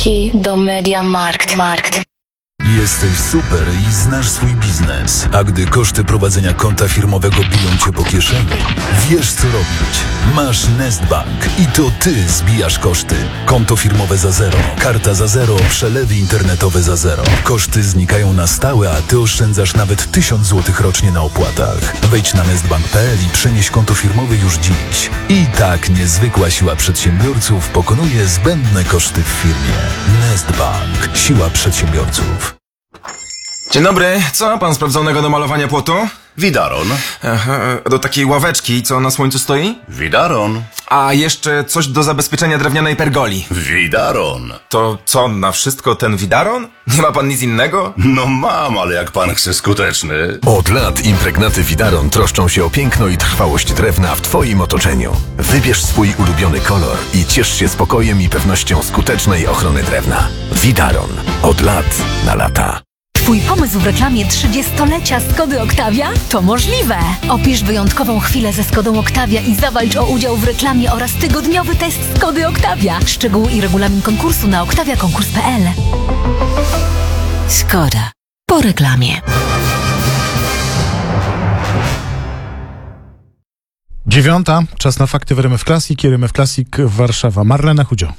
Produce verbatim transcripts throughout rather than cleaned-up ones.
Leci do MediaMarkt. Markt. Jesteś super i znasz swój biznes, a gdy koszty prowadzenia konta firmowego biją cię po kieszeni, wiesz co robić. Masz Nestbank i to ty zbijasz koszty. Konto firmowe za zero, karta za zero, przelewy internetowe za zero. Koszty znikają na stałe, a ty oszczędzasz nawet tysiąc złotych rocznie na opłatach. Wejdź na nestbank kropka p l i przenieś konto firmowe już dziś. I tak niezwykła siła przedsiębiorców pokonuje zbędne koszty w firmie. Nestbank. Siła przedsiębiorców. Dzień dobry, co pan sprawdzonego do malowania płotu? Widaron. Aha, do takiej ławeczki, co na słońcu stoi? Widaron. A jeszcze coś do zabezpieczenia drewnianej pergoli. Widaron. To co, na wszystko ten widaron? Nie ma pan nic innego? No mam, ale jak pan chce skuteczny. Od lat impregnaty Widaron troszczą się o piękno i trwałość drewna w twoim otoczeniu. Wybierz swój ulubiony kolor i ciesz się spokojem i pewnością skutecznej ochrony drewna. Widaron. Od lat na lata. Twój pomysł w reklamie trzydziestolecia Skody Octavia? To możliwe! Opisz wyjątkową chwilę ze Skodą Octavia i zawalcz o udział w reklamie oraz tygodniowy test Skody Octavia. Szczegóły i regulamin konkursu na oktawia konkurs kropka p l. Skoda. Po reklamie. Dziewiąta. Czas na fakty w R M F Classic. R M F Classic Warszawa. Marlena Chudzio.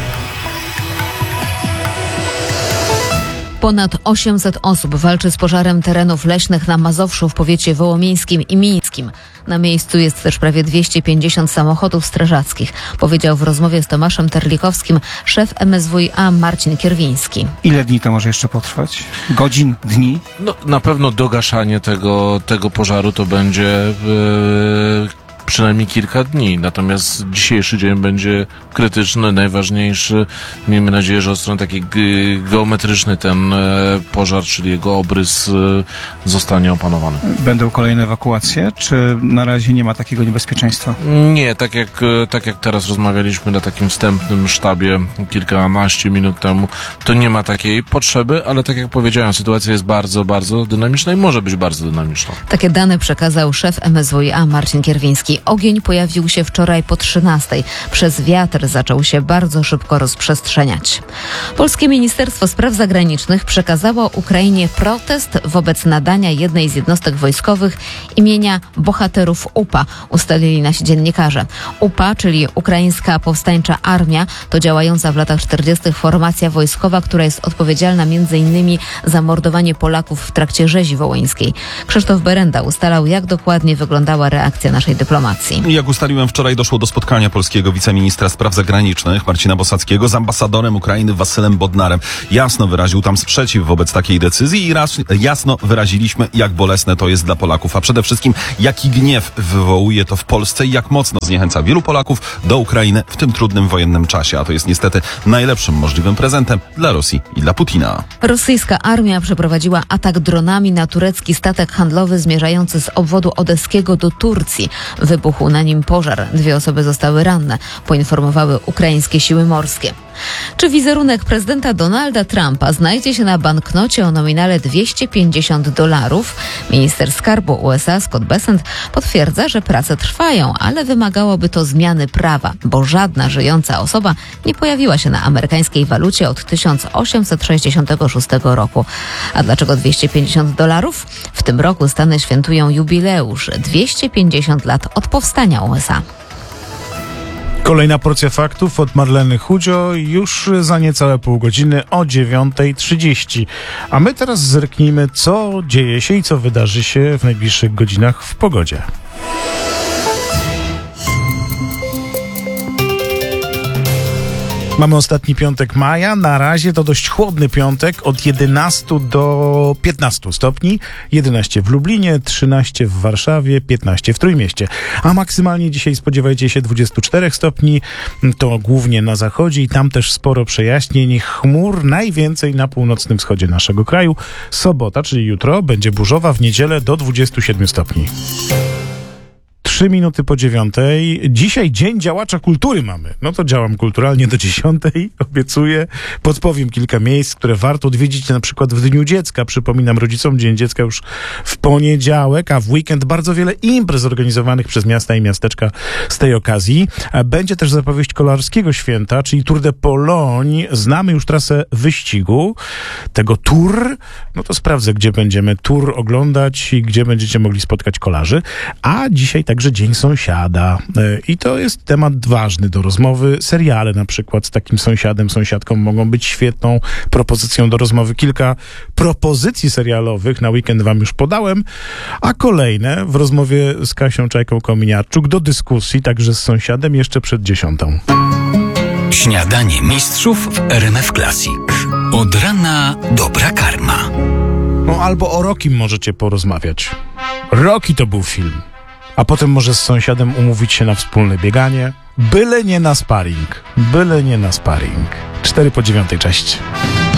Ponad osiemset osób walczy z pożarem terenów leśnych na Mazowszu w powiecie wołomińskim i mińskim. Na miejscu jest też prawie dwieście pięćdziesiąt samochodów strażackich, powiedział w rozmowie z Tomaszem Terlikowskim szef M S W i A Marcin Kierwiński. Ile dni to może jeszcze potrwać? Godzin? Dni? No, na pewno dogaszanie tego, tego pożaru to będzie yy, przynajmniej kilka dni. Natomiast dzisiejszy dzień będzie krytyczny, najważniejszy. Miejmy nadzieję, że od strony takiej ge- geometrycznej ten e, pożar, czyli jego obrys e, zostanie opanowany. Będą kolejne ewakuacje, czy na razie nie ma takiego niebezpieczeństwa? Nie, tak jak, tak jak teraz rozmawialiśmy na takim wstępnym sztabie kilkanaście minut temu, to nie ma takiej potrzeby, ale tak jak powiedziałem, sytuacja jest bardzo, bardzo dynamiczna i może być bardzo dynamiczna. Takie dane przekazał szef M S W i A Marcin Kierwiński. Ogień pojawił się wczoraj po trzynastej. Przez wiatr zaczął się bardzo szybko rozprzestrzeniać. Polskie Ministerstwo Spraw Zagranicznych przekazało Ukrainie protest wobec nadania jednej z jednostek wojskowych imienia bohaterów U P A, ustalili nasi dziennikarze. U P A, czyli Ukraińska Powstańcza Armia, to działająca w latach czterdziestych formacja wojskowa, która jest odpowiedzialna między innymi za mordowanie Polaków w trakcie rzezi wołyńskiej. Krzysztof Berenda ustalał, jak dokładnie wyglądała reakcja naszej dyplomacji. Jak ustaliłem wczoraj, doszło do spotkania polskiego wiceministra spraw zagranicznych Marcina Bosackiego z ambasadorem Ukrainy Wasylem Bodnarem. Jasno wyraził tam sprzeciw wobec takiej decyzji i raz jasno wyraziliśmy, jak bolesne to jest dla Polaków, a przede wszystkim jaki gniew wywołuje to w Polsce i jak mocno zniechęca wielu Polaków do Ukrainy w tym trudnym wojennym czasie. A to jest niestety najlepszym możliwym prezentem dla Rosji i dla Putina. Rosyjska armia przeprowadziła atak dronami na turecki statek handlowy zmierzający z obwodu odeskiego do Turcji. Wybuchł na nim pożar. Dwie osoby zostały ranne, poinformowały ukraińskie siły morskie. Czy wizerunek prezydenta Donalda Trumpa znajdzie się na banknocie o nominale dwieście pięćdziesiąt dolarów? Minister skarbu U S A Scott Bessent potwierdza, że prace trwają, ale wymagałoby to zmiany prawa, bo żadna żyjąca osoba nie pojawiła się na amerykańskiej walucie od tysiąc osiemset sześćdziesiątego szóstego roku. A dlaczego dwieście pięćdziesiąt dolarów? W tym roku Stany świętują jubileusz dwieście pięćdziesiąt lat od powstania U S A. Kolejna porcja faktów od Marleny Chudzio już za niecałe pół godziny o dziewiąta trzydzieści. A my teraz zerknijmy, co dzieje się i co wydarzy się w najbliższych godzinach w pogodzie. Mamy ostatni piątek maja. Na razie to dość chłodny piątek od jedenastu do piętnastu stopni. jedenaście w Lublinie, trzynaście w Warszawie, piętnaście w Trójmieście. A maksymalnie dzisiaj spodziewajcie się dwudziestu czterech stopni. To głównie na zachodzie i tam też sporo przejaśnień. Chmur najwięcej na północnym wschodzie naszego kraju. Sobota, czyli jutro, będzie burzowa, w niedzielę do dwudziestu siedmiu stopni. Trzy minuty po dziewiątej. Dzisiaj Dzień Działacza Kultury mamy. No to działam kulturalnie do dziesiątej, obiecuję. Podpowiem kilka miejsc, które warto odwiedzić na przykład w Dniu Dziecka. Przypominam rodzicom, Dzień Dziecka już w poniedziałek, a w weekend bardzo wiele imprez organizowanych przez miasta i miasteczka z tej okazji. Będzie też zapowiedź Kolarskiego Święta, czyli Tour de Pologne. Znamy już trasę wyścigu tego Tour. No to sprawdzę, gdzie będziemy Tour oglądać i gdzie będziecie mogli spotkać kolarzy. A dzisiaj także Dzień Sąsiada. I to jest temat ważny do rozmowy. Seriale na przykład z takim sąsiadem, sąsiadką mogą być świetną propozycją do rozmowy. Kilka propozycji serialowych na weekend wam już podałem, a kolejne w rozmowie z Kasią Czajką-Kominiarczuk do dyskusji także z sąsiadem jeszcze przed dziesiątą. Śniadanie mistrzów w R M F Classic. Od rana dobra karma. No albo o Rockim możecie porozmawiać. Rocky to był film. A potem może z sąsiadem umówić się na wspólne bieganie. Byle nie na sparring. Byle nie na sparring. Cztery po dziewiątej, cześć.